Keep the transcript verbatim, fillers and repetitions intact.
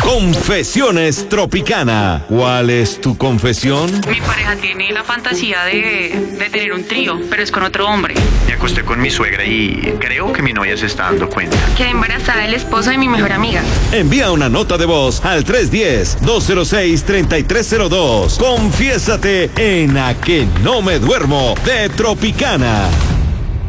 Confesiones Tropicana. ¿Cuál es tu confesión? Mi pareja tiene la fantasía de, de tener un trío, pero es con otro hombre. Me acosté con mi suegra y creo que mi novia se está dando cuenta. Quedé embarazada del esposo de mi mejor amiga. Envía una nota de voz al tres uno cero, dos cero seis, tres tres cero dos. Confiésate en A Que No Me Duermo de Tropicana.